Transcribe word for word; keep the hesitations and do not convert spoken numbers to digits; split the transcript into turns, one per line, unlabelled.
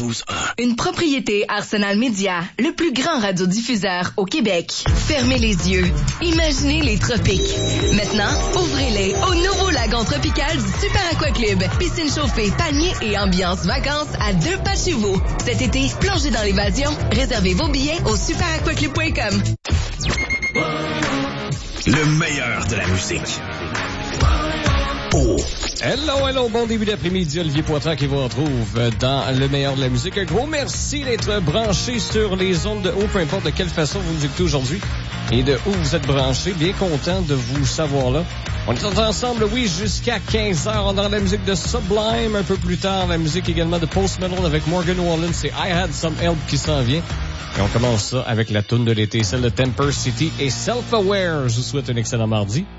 douze un.
Une propriété Arsenal Média, le plus grand radiodiffuseur au Québec. Fermez les yeux. Imaginez les tropiques. Maintenant, ouvrez-les au nouveau lagon tropical du Super Aqua Club. Piscine chauffée, palmiers et ambiance vacances à deux pas de chez vous. Cet été, plongez dans l'évasion. Réservez vos billets au super aqua club point com.
Le meilleur de la musique. Oh.
Hello, hello, bon début d'après-midi, Olivier Poitras qui vous retrouve dans le meilleur de la musique. Un gros merci d'être branché sur les ondes de haut, peu importe de quelle façon vous nous écoutez aujourd'hui et de où vous êtes branché. Bien content de vous savoir là. On est ensemble, oui, jusqu'à quinze heures. On a la musique de Sublime un peu plus tard, la musique également de Post Malone avec Morgan Wallen. C'est I Had Some Help qui s'en vient. Et on commence ça avec la toune de l'été, celle de Temper City et Self-Aware. Je vous souhaite un excellent mardi.